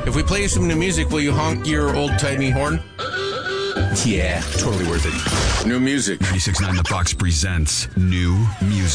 If we play you some new music, will you honk your old-timey horn? Yeah, totally worth it. New music. 96.9 The Fox presents new music.